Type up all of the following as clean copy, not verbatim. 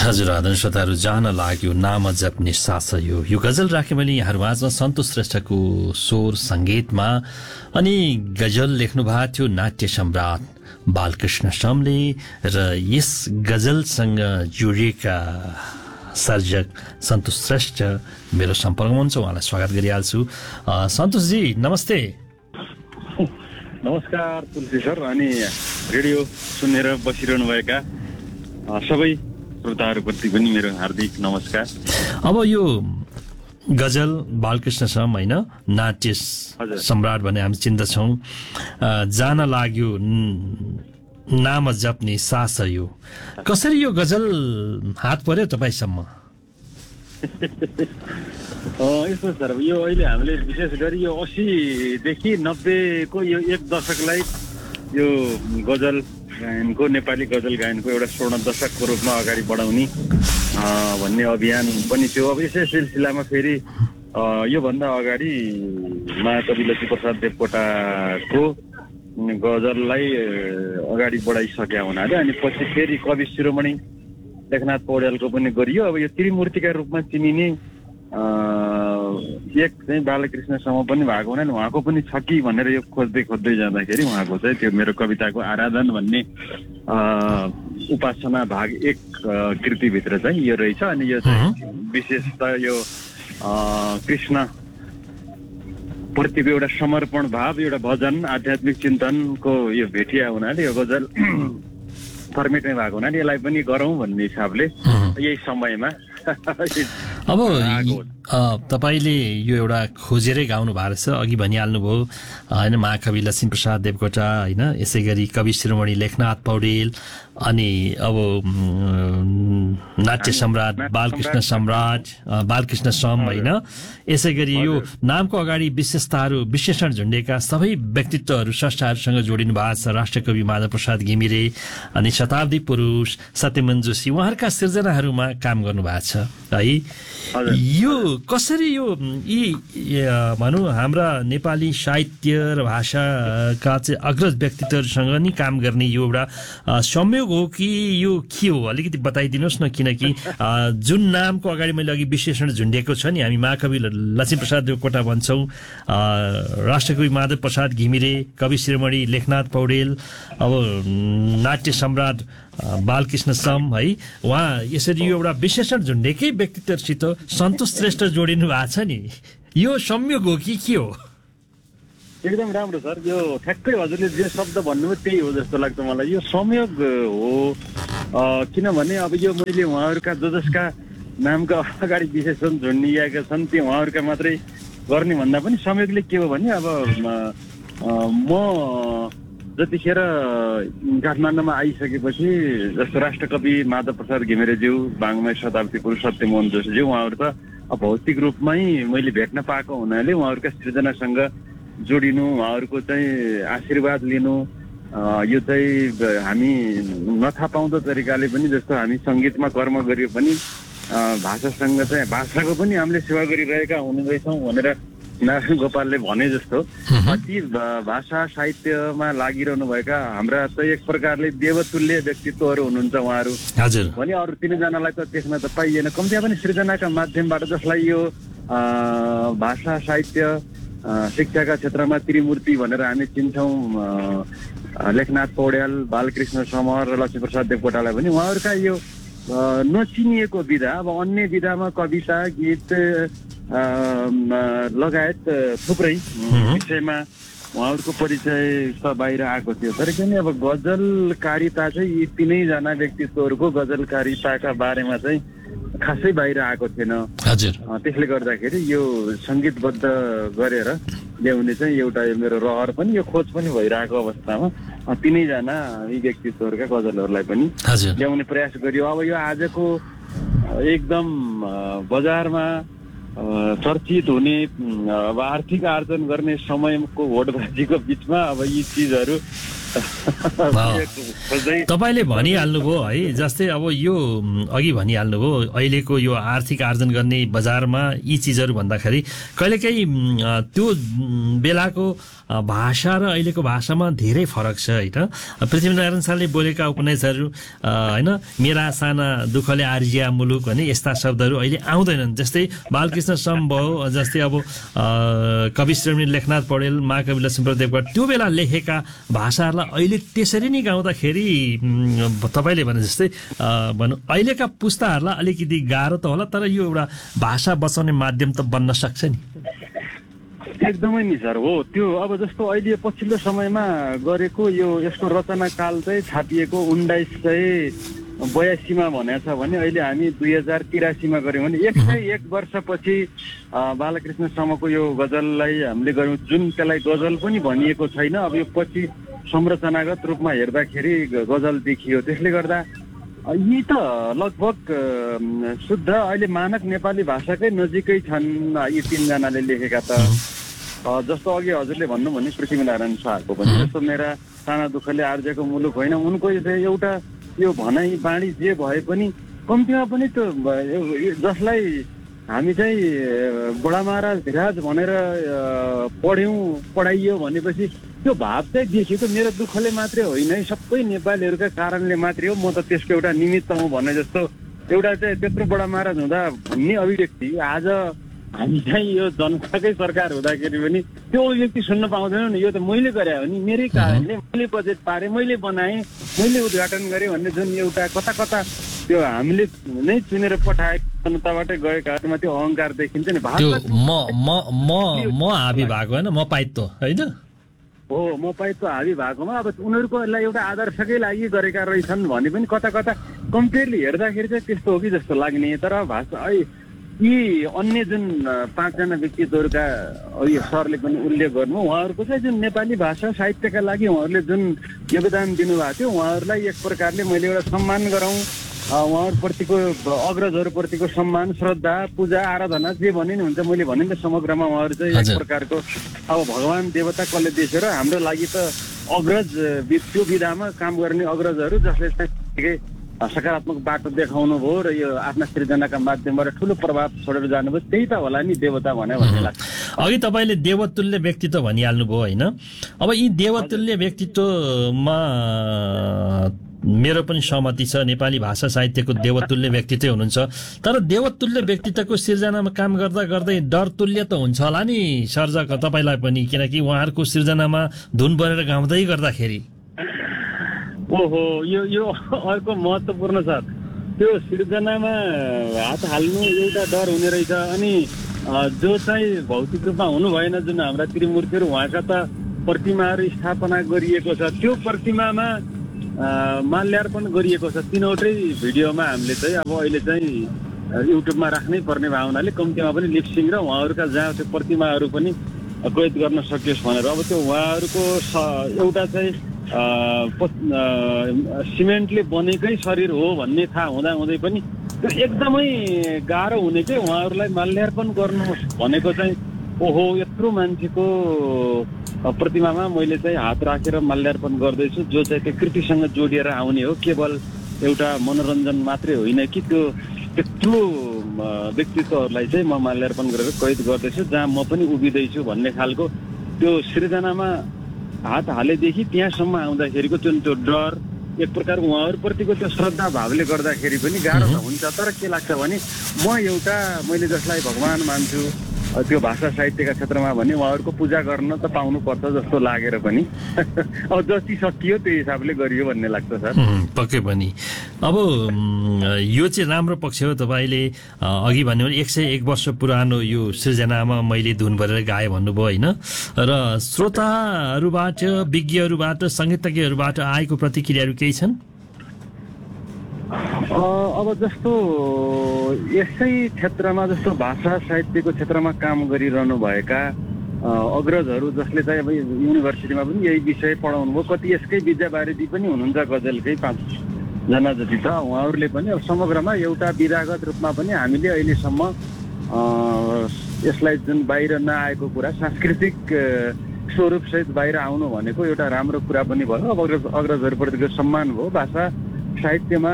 हजुर आदरणीय श्रोताहरू, जान लाग्यो नाम जप्ने सास यो गजल राखेँ मैले यहाँहरू माझमा सन्तोष श्रेष्ठको स्वर सङ्गीतमा। अनि गजल लेख्नु भएको थियो नाट्य सम्राट बालकृष्ण समले र यस गजलसँग जोडिएका सर्जक सन्तोष श्रेष्ठ मेरो सम्पर्कमा हुन्छ, उहाँलाई स्वागत गरिहाल्छु। सन्तोषजी नमस्ते। नमस्कार तुलसी सर अनि रेडियो सुनेर बसिरहनुभएका सबै श्रोताहरूप्रति पनि मेरो हार्दिक नमस्कार। अब यो गजल बालकृष्ण सम होइन, नाट्य सम्राट भने हामी चिन्दछौँ। जान लाग्यो नाम जप्ने सास यो, कसरी यो गजल हात पर्यो तपाईँसम्म? यस्तो सर, यो अहिले हामीले विशेष गरी यो 80 देखि 90 को यो एक दशकलाई यो गजल गायनको, नेपाली गजल गायनको एउटा स्वर्ण दशकको रूपमा अगाडि बढाउने भन्ने अभियान पनि थियो। अब यसै सिलसिलामा फेरि योभन्दा अगाडि महाकवि लक्ष्मीप्रसाद देवकोटाको गजललाई अगाडि बढाइसक्या हुनाले अनि पछि फेरि कवि शिरोमणि लेखनाथ पौड्यालको पनि गरियो। अब यो त्रिमूर्तिका रूपमा चिनिने एक चाहिँ बालकृष्णसम्म पनि भएको हुनाले उहाँको पनि छ कि भनेर यो खोज्दै जाँदाखेरि उहाँको चाहिँ त्यो मेरो कविताको आराधन भन्ने उपासना भाग 1 कृतिभित्र चाहिँ यो रहेछ। अनि यो चाहिँ विशेषतः यो कृष्ण प्रतिको एउटा समर्पण भाव, एउटा भजन, आध्यात्मिक चिन्तनको यो भेटिया हुनाले यो गजल फर्मेटमै भएको हुनाले यसलाई पनि गरौँ भन्ने हिसाबले यही समयमा। अब तपाईँले यो एउटा खोजेरै गाउनु भएको रहेछ, अघि भनिहाल्नुभयो होइन, महाकवि लक्ष्मीप्रसाद देवकोटा होइन, यसै गरी कवि शिरोमणि लेखनाथ पौडेल अनि अब नाट्य सम्राट बालकृष्ण सम होइन, यसै गरी यो नामको अगाडि विशेषताहरू विशेषण झुन्डेका सबै व्यक्तित्वहरू स्रष्टाहरूसँग जोडिनु भएको छ। राष्ट्रकवि माधव प्रसाद घिमिरे अनि शताब्दी पुरुष सत्यमन जोशी, उहाँहरूका सिर्जनाहरूमा काम गर्नु भएको छ है। यो कसरी यो भनौँ हाम्रा नेपाली साहित्य र भाषाका चाहिँ अग्रज व्यक्तित्वहरूसँग नि काम गर्ने यो एउटा संयोग हो कि यो के हो, अलिकति बताइदिनुहोस् न। किनकि जुन नामको अगाडि मैले अघि विशेषण झुन्डिएको छ नि, हामी महाकवि लक्ष्मीप्रसाद देवकोटा भन्छौँ, राष्ट्रकवि माधव प्रसाद घिमिरे, कवि शिरोमणि लेखनाथ पौडेल, अब नाट्य सम्राट बालकृष्ण सम है, उहाँ यसरी यो एउटा विशेषण झुन्डेकै व्यक्तित्वसित सन्तोष श्रेष्ठ जोडिनु भएको छ नि, यो संयोग हो कि के हो? एकदम राम्रो सर, यो ठ्याक्कै हजुरले जे शब्द भन्नुभयो त्यही हो जस्तो लाग्छ मलाई। यो संयोग हो, किनभने अब यो मैले उहाँहरूका जसका नामका अगाडि विशेषण झुन्डिएका छन् त्यो उहाँहरूका मात्रै गर्ने भन्दा पनि संयोगले के हो भने अब म जतिखेर काठमाडौँमा आइसकेपछि जस्तो राष्ट्रकवि माधव प्रसाद घिमिरेज्यू, बाङ्मय शताब्दी पुरुष सत्यमोहन जोशीज्यू, उहाँहरू त भौतिक रूपमै मैले भेट्न पाएको हुनाले उहाँहरूका सृजनासँग जोडिनु, उहाँहरूको चाहिँ आशीर्वाद लिनु, यो चाहिँ हामी नथा पाउँदो तरिकाले पनि, जस्तो हामी सङ्गीतमा कर्म गरियो पनि भाषासँग चाहिँ भाषाको पनि हामीले सेवा गरिरहेका हुँदैछौँ भनेर नारायण गोपालले भने जस्तो ती भाषा साहित्यमा लागिरहनुभएका हाम्रा चाहिँ एक प्रकारले देवतुल्य व्यक्तित्वहरू हुनुहुन्छ उहाँहरू भने अरू तिनजनालाई त देख्न त पाइएन। कम्तीमा पनि सृजनाका माध्यमबाट जसलाई यो भाषा साहित्य शिक्षाका क्षेत्रमा त्रिमूर्ति भनेर हामी चिन्छौँ, लेखनाथ पौड्याल, बालकृष्ण समर र लक्ष्मीप्रसाद देवकोटालाई पनि उहाँहरूका यो नचिनिएको विधा, अब अन्य विधामा कविता गीत लगायत थुप्रै विषयमा उहाँहरूको परिचय त बाहिर आएको थियो, तर किन अब गजलकारिता चाहिँ यी तिनैजना व्यक्तित्वहरूको गजलकारिताका बारेमा चाहिँ खासै बाहिर आएको थिएन। त्यसले गर्दाखेरि यो सङ्गीतबद्ध गरेर ल्याउने चाहिँ एउटा मेरो रहर पनि, यो खोज पनि भइरहेको अवस्थामा तिनैजना यी व्यक्तित्वहरूका गजलहरूलाई पनि ल्याउने प्रयास गरियो। अब यो आजको एकदम बजारमा चर्चित हुने अब आर्थिक आर्जन गर्ने समयको होडबाजीको बिचमा अब यी चिजहरू तपाईँले भनिहाल्नुभयो है, जस्तै अब यो अघि भनिहाल्नुभयो अहिलेको यो आर्थिक आर्जन गर्ने बजारमा यी चिजहरू भन्दाखेरि कहिलेकाहीँ त्यो बेलाको भाषा र अहिलेको भाषामा धेरै फरक छ होइन। पृथ्वीनारायण शाहले बोलेका उपन्यासहरू होइन, मेरा साना दुःखले आर्जिया मुलुक भने यस्ता शब्दहरू अहिले आउँदैनन्। जस्तै बालकृष्ण सम भयो, जस्तै अब कवि श्रेणी लेखनाथ पौडेल, महाकवि लक्ष्मीप्रसाद त्यो बेला लेखेका भाषाहरूलाई अहिले त्यसरी नै गाउँदाखेरि तपाईँले भने जस्तै भनौँ अहिलेका पुस्ताहरूलाई अलिकति गाह्रो त होला, तर यो एउटा भाषा बचाउने माध्यम त बन्न सक्छ नि। एकदमै नि सर हो। त्यो अब जस्तो अहिले पछिल्लो समयमा गरेको यो यसको रचना काल चाहिँ छापिएको 1982मा भनेको छ भने अहिले हामी 2083मा गऱ्यौँ भने 101 वर्षपछि बालकृष्ण समको यो गजललाई हामीले गऱ्यौँ, जुन त्यसलाई गजल पनि भनिएको छैन। अब यो पछि संरचनागत रूपमा हेर्दाखेरि गजल देखियो। त्यसले गर्दा यी त लगभग शुद्ध अहिले मानक नेपाली भाषाकै नजिकै छन् यी तीनजनाले लेखेका त। जस्तो अघि हजुरले भन्नु भने पृथ्वीनारायण शाहको पनि जस्तो मेरा साना दुःखले आर्जेको मुलुक होइन, उनको एउटा यो भनाइ बाणी जे भए पनि कम्तीमा पनि त्यो जसलाई हामी चाहिँ बडा महाराज धिराज भनेर पढाइयो भनेपछि त्यो भाव चाहिँ देखियो। मेरो दुःखले मात्रै होइन है, सबै नेपालीहरूका कारणले मात्रै हो। म त त्यसको एउटा निमित्त हुँ भने जस्तो एउटा चाहिँ त्यत्रो बडा महाराज हुँदा भन्ने अभिव्यक्ति आज हामी चाहिँ यो जनताकै सरकार हुँदाखेरि पनि त्यो अभिव्यक्ति सुन्न पाउँदैनौँ नि। यो त मैले गरे हो नि, मेरै कारणले मैले बजेट पारेँ, मैले बनाएँ, मैले उद्घाटन गरेँ भन्ने जुन एउटा कता कता त्यो हामीले नै चुनेर पठाएको जनताबाटै गएकाहरूमा त्यो अहङ्कार देखिन्छ नि। म हाबी भएको होइन, म पाइतो होइन हो, म पाइतो हाबी भएकोमा अब उनीहरूको एउटा आदर्शकै लागि गरेका रहेछन् भने पनि कता कता कम्पेयरली हेर्दाखेरि चाहिँ त्यस्तो हो कि जस्तो लाग्ने। तर भाषा यी अन्य जुन 5 जना व्यक्तित्वहरूका यो सरले पनि उल्लेख गर्नु, उहाँहरूको चाहिँ जुन नेपाली भाषा साहित्यका लागि उहाँहरूले जुन योगदान दिनुभएको थियो उहाँहरूलाई एक प्रकारले मैले एउटा सम्मान गरौँ, उहाँहरूप्रतिको अग्रजहरूप्रतिको सम्मान, श्रद्धा, पूजा, आराधना जे भने नि हुन्छ। मैले भने नि त समग्रमा उहाँहरू चाहिँ एक प्रकारको अब भगवान देवता कसले देश र हाम्रो लागि त अग्रज त्यो विधामा काम गर्ने अग्रजहरू जसले चाहिँ सकारात्मक बाटो देखाउनु भयो र यो आफ्ना सृजनाका माध्यमबाट ठुलो प्रभाव छोडेर जानुभयो, त्यही त होला नि देवता भन्ने लाग्छ। अघि तपाईँले देवतुल्य व्यक्तित्व भनिहाल्नु भयो होइन। अब यी देवतुल्य व्यक्तित्वमा मेरो पनि सहमति छ, नेपाली भाषा साहित्यको देवतुल्य व्यक्तित्व हुनुहुन्छ। तर देवतुल्य व्यक्तित्वको सिर्जनामा काम गर्दा गर्दै डरतुल्य त हुन्छ होला नि सर्जक तपाईँलाई पनि, किनकि उहाँहरूको सिर्जनामा धुन बनेर गाउँदै गर्दाखेरि। ओहो, यो अर्को महत्त्वपूर्ण छ। त्यो सिर्जनामा हात हाल्नु एउटा डर हुने रहेछ। अनि जो चाहिँ भौतिक रूपमा हुनु भएन, जुन हाम्रा त्रिमूर्तिहरू उहाँका त प्रतिमाहरू स्थापना गरिएको छ, त्यो प्रतिमामा माल्यार्पण गरिएको छ। तीनवटै भिडियोमा हामीले चाहिँ अब अहिले चाहिँ युट्युबमा राख्नै पर्ने भावनाले कम्तीमा पनि लिपसिङ र उहाँहरूका जहाँ त्यो प्रतिमाहरू पनि कैद गर्न सकियोस् भनेर। अब त्यो उहाँहरूको एउटा चाहिँ सिमेन्टले बनेकै शरीर हो भन्ने थाहा हुँदा हुँदै पनि त्यो एकदमै गाह्रो हुने चाहिँ उहाँहरूलाई माल्यार्पण गर्नु भनेको चाहिँ ओहो यत्रो मान्छेको प्रतिमामा मैले चाहिँ हात राखेर माल्यार्पण गर्दैछु, जो चाहिँ त्यो कृतिसँग जोडिएर आउने हो। केवल एउटा मनोरञ्जन मात्रै होइन कि त्यो त्यत्रो व्यक्तित्वहरूलाई चाहिँ म माल्यार्पण गरेर कैद गर्दैछु, जहाँ म पनि उभिँदैछु भन्ने खालको त्यो सृजनामा हात हालेदेखि त्यहाँसम्म आउँदाखेरिको जुन त्यो डर, एक प्रकार उहाँहरूप्रतिको त्यो श्रद्धा भावले गर्दाखेरि पनि गाह्रो त हुन्छ। तर के लाग्छ भने मैले जसलाई भगवान मान्छु त्यो भाषा साहित्यका क्षेत्रमा भने उहाँहरूको पूजा गर्न त पाउनुपर्छ जस्तो लागेर पनि अब जति सकियो त्यो हिसाबले गरियो भन्ने लाग्छ सर। पक्कै पनि। अब यो चाहिँ राम्रो पक्ष हो। तपाईँले अघि भन्यो भने 101 वर्ष पुरानो यो सृजनामा मैले धुन भरेर गाएँ भन्नुभयो होइन। र श्रोताहरूबाट, विज्ञहरूबाट, संगीतज्ञहरूबाट आएको प्रतिक्रियाहरू केही छन्? अब जस्तो यसै क्षेत्रमा जस्तो भाषा साहित्यको क्षेत्रमा काम गरिरहनु भएका अग्रजहरू जसले चाहिँ अब युनिभर्सिटीमा पनि यही विषय पढाउनु भयो, कति यसकै विद्यावारिधि पनि हुनुहुन्छ गजलकै 5 जना जति त, उहाँहरूले पनि अब समग्रमा एउटा विधागत रूपमा पनि हामीले अहिलेसम्म यसलाई जुन बाहिर नआएको कुरा सांस्कृतिक स्वरूप सहित बाहिर आउनु भनेको एउटा राम्रो कुरा पनि भयो। अब अग्रजहरूप्रतिको सम्मान भयो। भाषा साहित्यमा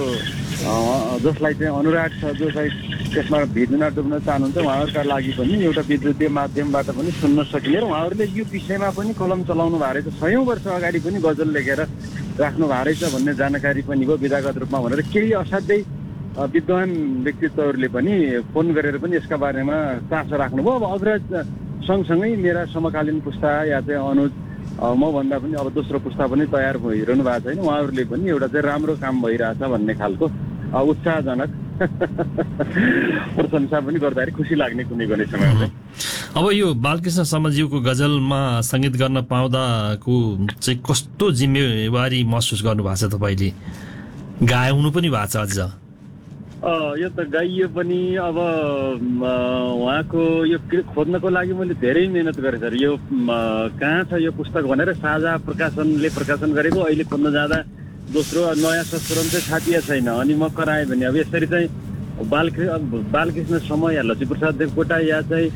जसलाई चाहिँ अनुराग छ, जो चाहिँ त्यसमा भिज्न डुब्न चाहनुहुन्छ, उहाँहरूका लागि पनि एउटा विद्युतीय माध्यमबाट पनि सुन्न सकिने र उहाँहरूले यो विषयमा पनि कलम चलाउनु भएको रहेछ। 100 वर्ष अगाडि पनि गजल लेखेर राख्नु भएको रहेछ भन्ने जानकारी पनि भयो विधागत रूपमा भनेर केही असाध्यै विद्वान व्यक्तित्वहरूले पनि फोन गरेर पनि यसका बारेमा चासो राख्नुभयो। अब अग्रज सँगसँगै मेरा समकालीन पुस्ता या चाहिँ अनुज मभन्दा पनि अब दोस्रो पुस्ता पनि तयार भइरहनु भएको छैन, उहाँहरूले पनि एउटा चाहिँ राम्रो काम भइरहेछ भन्ने खालको उत्साहजनक प्रशंसा पनि गर्दाखेरि खुसी लाग्ने कुनै समयमा। अब यो बालकृष्ण शर्माज्यूको गजलमा सङ्गीत गर्न पाउँदाको चाहिँ कस्तो जिम्मेवारी महसुस गर्नुभएको छ तपाईँले? गाउनु पनि भएको छ अझ? यो त गाइयो पनि। अब उहाँको यो खोज्नको लागि मैले धेरै मिहिनेत गरेँ सर। यो कहाँ छ यो पुस्तक भनेर साझा प्रकाशनले प्रकाशन गरेको, अहिले खोज्न जाँदा दोस्रो नयाँ संस्करण चाहिँ छापिया छैन। अनि म कराएँ भने अब यसरी चाहिँ बालकृष्ण शर्मा या लक्ष्मीप्रसाद देवकोटा या चाहिँ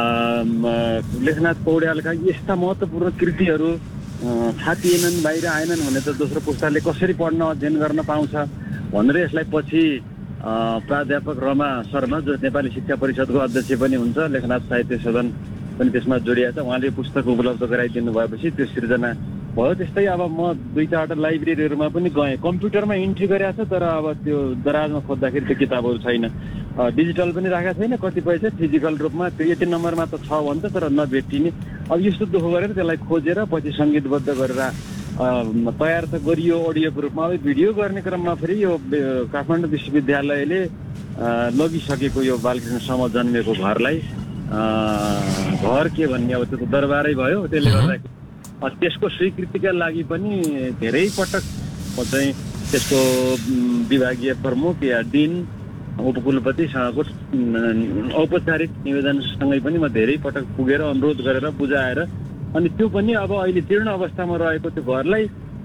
लेखनाथ पौड्यालका यस्ता महत्त्वपूर्ण कृतिहरू छापिएनन्, बाहिर आएनन् भने त दोस्रो पुस्ताले कसरी पढ्न अध्ययन गर्न पाउँछ भनेर यसलाई पछि प्राध्यापक रमा शर्मा, जो नेपाली शिक्षा परिषदको अध्यक्ष पनि हुन्छ, लेखनाथ साहित्य सदन पनि त्यसमा जोडिएको छ, उहाँले पुस्तक उपलब्ध गराइदिनु भएपछि त्यो सिर्जना भयो। त्यस्तै अब म 2-4वटा लाइब्रेरीहरूमा पनि गएँ, कम्प्युटरमा इन्ट्री गरेको छ, तर अब त्यो दराजमा खोज्दाखेरि त्यो किताबहरू छैन। डिजिटल पनि राखेको छैन, कतिपय चाहिँ फिजिकल रूपमा त्यो यति नम्बरमा त छ भन्छ तर नभेटिने। अब यस्तो दुःख गरेर त्यसलाई खोजेर पछि सङ्गीतबद्ध गरेर तयार त गरियो अडियोको रूपमा। अब भिडियो गर्ने क्रममा फेरि यो काठमाडौँ विश्वविद्यालयले लगिसकेको यो बालकृष्ण शर्मा जन्मेको घरलाई घर के भन्ने अब त्यो दरबारै भयो। त्यसले गर्दाखेरि त्यसको स्वीकृतिका लागि पनि धेरै पटक म चाहिँ त्यसको विभागीय प्रमुख या डिन उपकुलपतिसँगको औपचारिक निवेदनसँगै पनि म धेरै पटक पुगेर अनुरोध गरेर बुझाएर, अनि त्यो पनि अब अहिले जीर्ण अवस्थामा रहेको त्यो घरलाई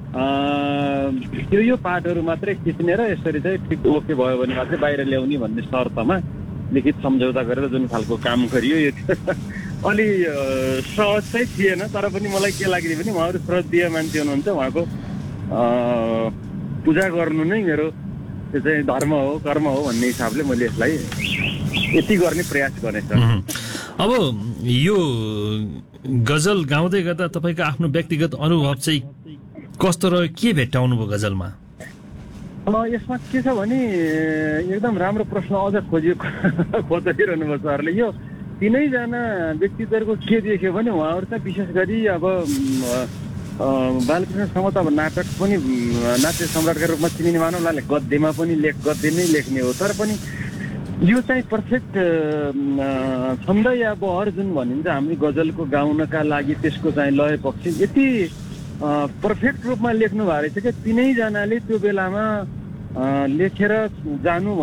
यो पाठहरू मात्रै खिच्ने र यसरी चाहिँ ठिक ओके भयो भने मात्रै बाहिर ल्याउने भन्ने शर्तमा लिखित सम्झौता गरेर जुन खालको काम गरियो यो अलि सहज चाहिँ थिएन। तर पनि मलाई के लाग्ने भने उहाँहरू श्रद्धेय मान्छे हुनुहुन्छ, उहाँको पूजा गर्नु नै मेरो त्यो चाहिँ धर्म हो, कर्म हो भन्ने हिसाबले मैले यसलाई यति गर्ने प्रयास गरेँ सर। अब यो गजल गाउँदै गर्दा तपाईँको आफ्नो व्यक्तिगत अनुभव चाहिँ कस्तो रह्यो? के भेट्टाउनु भयो गजलमा? यसमा के छ भने एकदम राम्रो प्रश्न अझ खोजिरहनु भयो सरले। यो तिनैजना व्यक्तित्वहरूको के देख्यो भने उहाँहरू चाहिँ विशेष गरी अब बालकृष्ण शर्मा त अब नाटक पनि नाट्य सम्राटका रूपमा चिनिने मानव गद्यमा पनि गद्य नै लेख्ने हो, तर पनि यो चाहिँ पर्फेक्ट छन्द या बहर जुन भनिन्छ हामी गजलको गाउनका लागि त्यसको चाहिँ लय पक्ष यति पर्फेक्ट रूपमा लेख्नु भएको रहेछ कि तिनैजनाले त्यो बेलामा लेखेर जानु